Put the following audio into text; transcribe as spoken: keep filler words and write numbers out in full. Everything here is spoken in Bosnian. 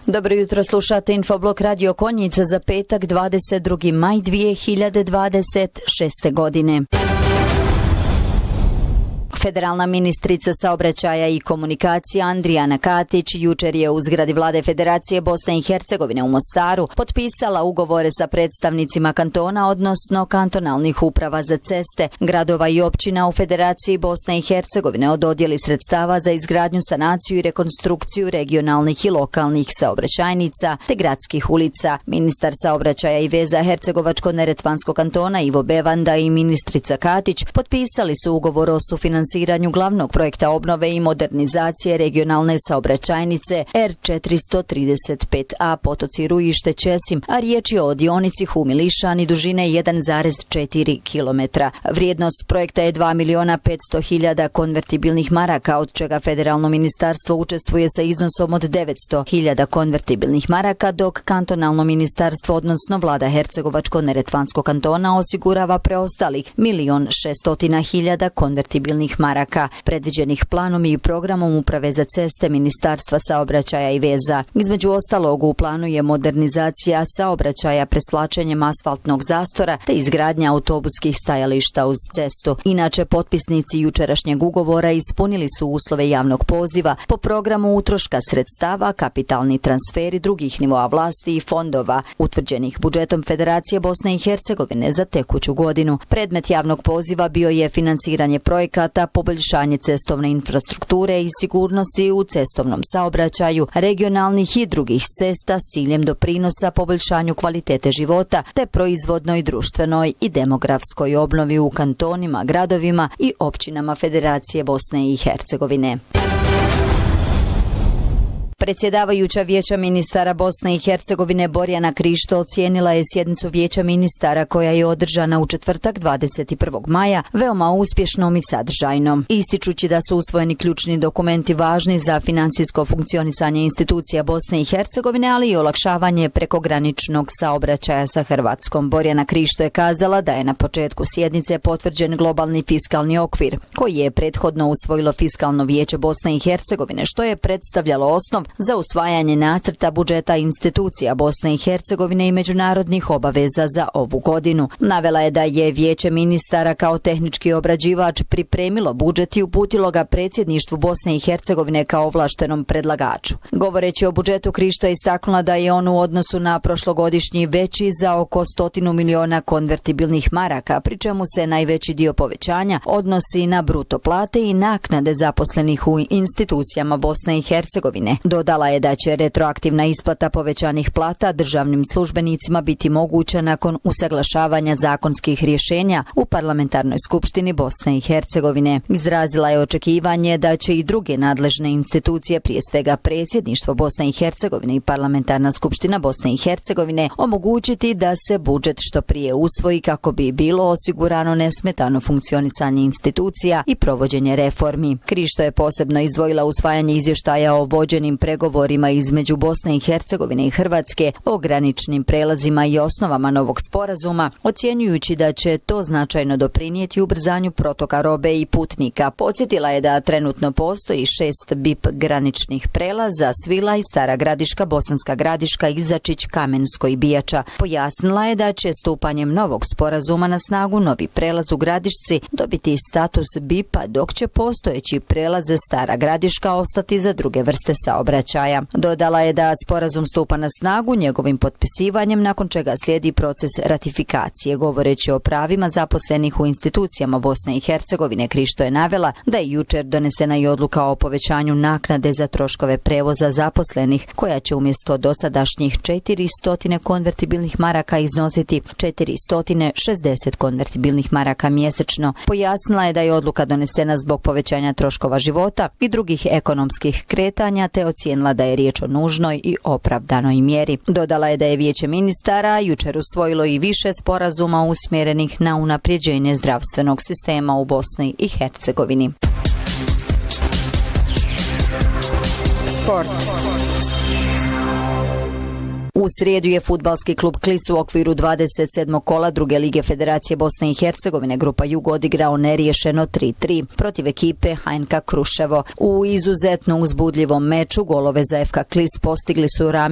Dobro jutro, slušate Infoblok Radio Konjica za petak dvadeset drugi maj dvije hiljade dvadeset šeste. godine. Federalna ministrica saobraćaja i komunikacija Andrijana Katić jučer je u zgradi Vlade Federacije Bosne i Hercegovine u Mostaru potpisala ugovore sa predstavnicima kantona, odnosno kantonalnih uprava za ceste, gradova i općina u Federaciji Bosne i Hercegovine o dodjeli sredstava za izgradnju, sanaciju i rekonstrukciju regionalnih i lokalnih saobraćajnica te gradskih ulica. Ministar saobraćaja i veza Hercegovačko-neretvanskog kantona Ivo Bevanda i ministrica Katić potpisali su ugovor o sufinansiranju glavnog projekta obnove i modernizacije regionalne saobraćajnice R četiristo trideset pet A potoci Rujište Ćesim, a riječ je o dionici Humi-Lišani dužine jedan zarez četiri kilometra. Vrijednost projekta je dva miliona petsto hiljada konvertibilnih maraka, od čega federalno ministarstvo učestvuje sa iznosom od devetsto hiljada konvertibilnih maraka, dok kantonalno ministarstvo, odnosno vlada Hercegovačko-neretvanskog kantona, osigurava preostalih milion šestotina hiljada konvertibilnih maraka, predviđenih planom i programom Uprave za ceste Ministarstva saobraćaja i veza. Između ostalog, u planu je modernizacija saobraćaja presvlačenjem asfaltnog zastora te izgradnja autobuskih stajališta uz cestu. Inače, potpisnici jučerašnjeg ugovora ispunili su uslove javnog poziva po programu utroška sredstava, kapitalni transferi drugih nivoa vlasti i fondova utvrđenih budžetom Federacije Bosne i Hercegovine za tekuću godinu. Predmet javnog poziva bio je finansiranje projekata, poboljšanje cestovne infrastrukture i sigurnosti u cestovnom saobraćaju, regionalnih i drugih cesta s ciljem doprinosa poboljšanju kvalitete života te proizvodnoj, društvenoj i demografskoj obnovi u kantonima, gradovima i općinama Federacije Bosne i Hercegovine. Predsjedavajuća Vijeća ministara Bosne i Hercegovine Borjana Krišto ocijenila je sjednicu Vijeća ministara koja je održana u četvrtak dvadeset prvog maja veoma uspješnom i sadržajnom, ističući da su usvojeni ključni dokumenti važni za financijsko funkcionisanje institucija Bosne i Hercegovine, ali i olakšavanje prekograničnog saobraćaja sa Hrvatskom. Borjana Krišto je kazala da je na početku sjednice potvrđen globalni fiskalni okvir, koji je prethodno usvojilo Fiskalno vijeće Bosne i Hercegovine, što je predstavljalo osnov za usvajanje nacrta budžeta institucija Bosne i Hercegovine i međunarodnih obaveza za ovu godinu. Navela je da je Vijeće ministara kao tehnički obrađivač pripremilo budžet i uputilo ga predsjedništvu Bosne i Hercegovine kao ovlaštenom predlagaču. Govoreći o budžetu, Krišto je istaknula da je on u odnosu na prošlogodišnji veći za oko stotinu miliona konvertibilnih maraka, pri čemu se najveći dio povećanja odnosi na bruto plate i naknade zaposlenih u institucijama Bosne i Hercegovine. Dodala je da će retroaktivna isplata povećanih plata državnim službenicima biti moguća nakon usaglašavanja zakonskih rješenja u Parlamentarnoj skupštini Bosne i Hercegovine. Izrazila je očekivanje da će i druge nadležne institucije, prije svega predsjedništvo Bosne i Hercegovine i Parlamentarna skupština Bosne i Hercegovine, omogućiti da se budžet što prije usvoji kako bi bilo osigurano nesmetano funkcionisanje institucija i provođenje reformi. Krišto je posebno izdvojila usvajanje izvještaja o vođenim pregovorima između Bosne i Hercegovine i Hrvatske o graničnim prelazima i osnovama novog sporazuma, ocjenjujući da će to značajno doprinijeti ubrzanju protoka robe i putnika. Podsjetila je da trenutno postoji šest B I P graničnih prelaza: Svila i Stara Gradiška, Bosanska Gradiška, Izačić, Kamensko i Bijača. Pojasnila je da će stupanjem novog sporazuma na snagu novi prelaz u Gradišci dobiti status B I P-a, dok će postojeći prelaz Stara Gradiška ostati za druge vrste saobraćaja. Dodala je da sporazum stupa na snagu njegovim potpisivanjem, nakon čega slijedi proces ratifikacije. Govoreći o pravima zaposlenih u institucijama Bosne i Hercegovine, Krišto je navela da je jučer donesena i odluka o povećanju naknade za troškove prevoza zaposlenih, koja će umjesto dosadašnjih četiristo konvertibilnih maraka iznositi četiristo šezdeset konvertibilnih maraka mjesečno. Pojasnila je da je odluka donesena zbog povećanja troškova života i drugih ekonomskih kretanja, te ocijenila da je riječ o nužnoj i opravdanoj mjeri. Dodala je da je Vijeće ministara jučer usvojilo i više sporazuma usmjerenih na unapređenje zdravstvenog sistema u Bosni i Hercegovini. Sport. U srijedu je fudbalski klub Klis u okviru dvadeset sedmog kola druge lige Federacije Bosne i Hercegovine Grupa Jug odigrao neriješeno tri tri protiv ekipe H N K Kruševo. U izuzetno uzbudljivom meču golove za F K Klis postigli su Rami